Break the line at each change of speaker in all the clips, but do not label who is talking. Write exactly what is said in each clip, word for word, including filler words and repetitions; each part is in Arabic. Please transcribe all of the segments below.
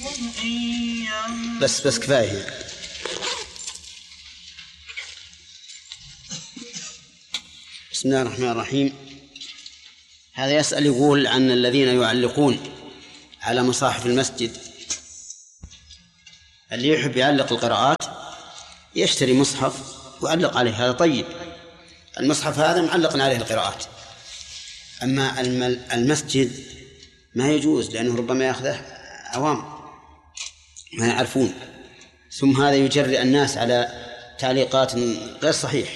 بس بس كفاية. بسم الله الرحمن الرحيم. هذا يسأل يقول عن الذين يعلقون على مصاحف المسجد. اللي يحب يعلق القراءات يشتري مصحف ويعلق عليه، هذا طيب. المصحف هذا معلق عليه القراءات. أما المسجد ما يجوز، لأنه ربما يأخذه عوام ما يعرفون، ثم هذا يجرئ الناس على تعليقات غير صحيح.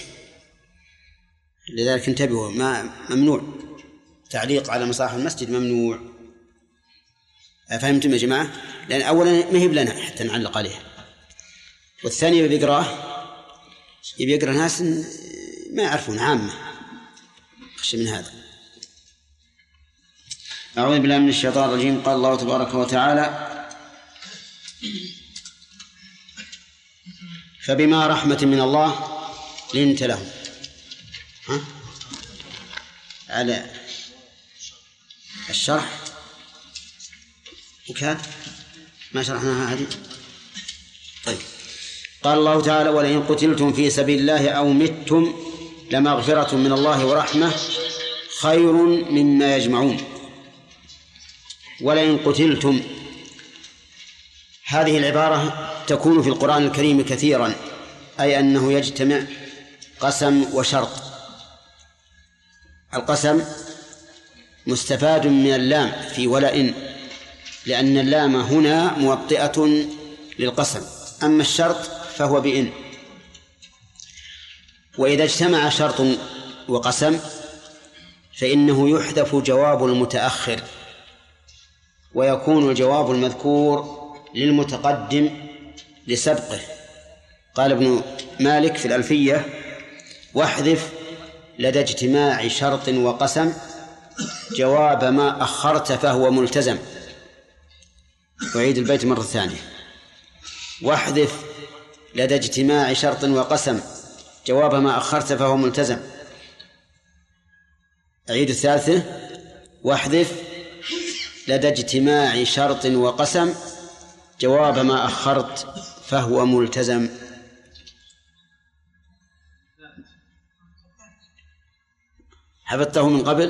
لذلك انتبهوا، ما ممنوع تعليق على مصاحف المسجد، ممنوع. فهمتم يا جماعة؟ لأن أولا ما هي لنا حتى نعلق عليه، والثاني بيقرأه يبي يقرأ ناس ما يعرفون، عامة. خشى من هذا. أعوذ بالله من الشيطان الرجيم. قال الله تبارك وتعالى: فبما رحمة من الله لنت لهم. ها؟ على الشرح وكان ما شرحناها هذه. طيب. قال الله تعالى: ولئن قتلتم في سبيل الله أو متم لمغفرة من الله ورحمة خير مما يجمعون. ولئن قتلتم، هذه العبارة تكون في القرآن الكريم كثيرا، أي أنه يجتمع قسم وشرط. القسم مستفاد من اللام في ولئن، لأن اللام هنا موطئة للقسم، أما الشرط فهو بإن. وإذا اجتمع شرط وقسم فإنه يحذف جواب المتأخر، ويكون الجواب المذكور للمتقدم لسبقه. قال ابن مالك في الألفية: واحذف لدى اجتماع شرط وقسم جواب ما أخرت فهو ملتزم. وعيد البيت مرة ثانية: واحذف لدى اجتماع شرط وقسم جواب ما أخرت فهو ملتزم. أعيد الثالثة: واحذف لدى اجتماع شرط وقسم جواب ما أخرت فهو ملتزم. حفظته من قبل؟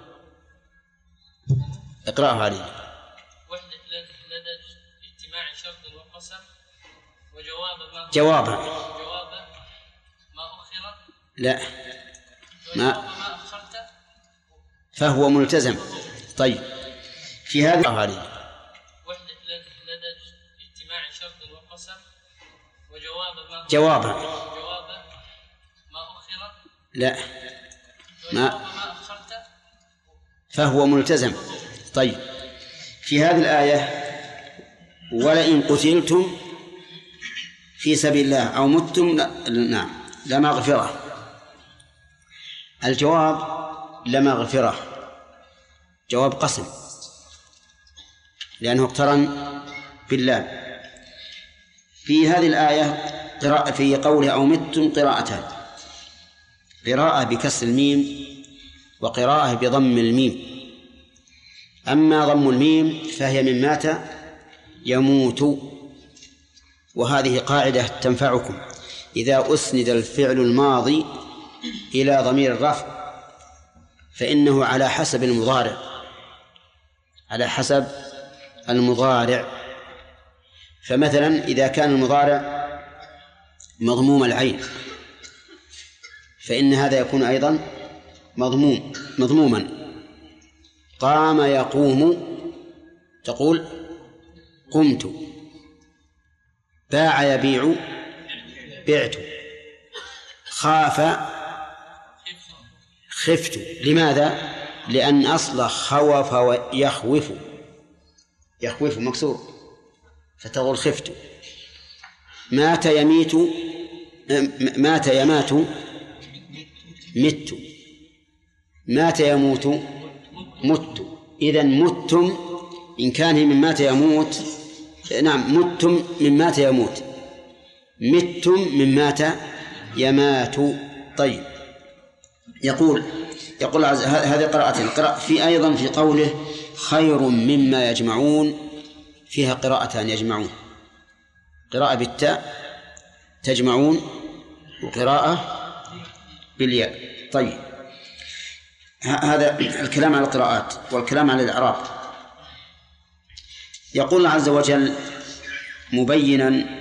اقرأه عليه.
واحذف لدى اجتماع شرط وقسم وجواب ما
جوابا
جواب ما أخر
لا
ما ما أخرت
فهو ملتزم. طيب، في هذا عليه:
واحذف لدى اجتماع شرط وقسم وجواب ما
جوابا
جواب ما أخر
لا ما
ما أخرت
فهو ملتزم. طيب، في هذه الآية: ولئن قتلتم في سبيل الله أو متم نعم لمغفرة. الجواب لمغفرة جواب قسم، لأنه اقترن بالله. في هذه الآية قراءة في قوله أو متم قراءتان: قراءة بكسر الميم وقراءة بضم الميم. أما ضم الميم فهي من مات يموت، وهذه قاعدة تنفعكم إذا أسند الفعل الماضي إلى ضمير الرفع فإنه على حسب المضارع على حسب المضارع. فمثلا إذا كان المضارع مضموم العين فإن هذا يكون أيضا مضموم مضموما. قام يقوم تقول قمت. باع يبيع بعت. خاف خفت. لماذا؟ لأن أصل خوف ويخوف يخوف مكسور فتقول خفت. مات يميت مات يمات مت. مات يموت مت. إذن متم إن كان من مات يموت نعم متم من مات يموت، متم من مات يمات. طيب، يقول يقول هذه قراءة قراءة في أيضا في قوله خير مما يجمعون فيها قراءتان يجمعون، قراءة بالتاء تجمعون وقراءة بالياء. طيب، هذا الكلام على القراءات. والكلام على الإعراب، يقول الله عز وجل مبينا